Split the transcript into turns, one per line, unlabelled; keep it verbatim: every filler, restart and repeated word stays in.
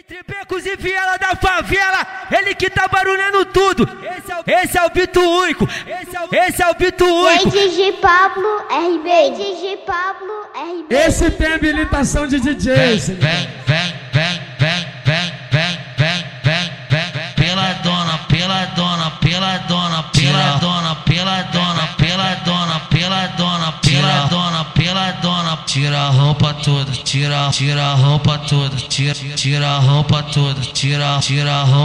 Entre becos e viela da favela, ele que tá barulhando tudo. Esse é o, esse é o Bito Único. Esse é o, esse é o Bito Único.
D J Pablo R B. D J Pablo R B.
Esse tem habilitação de D Js.
Vem, vem, vem, vem, vem, vem, vem, vem, vem, vem, pela dona, pela dona, pela dona, pela dona, pela dona, pela dona, pela dona, pela dona, pela dona, tira a roupa toda, tira, tira a roupa toda, tira, tira a roupa toda, tira, tira a roupa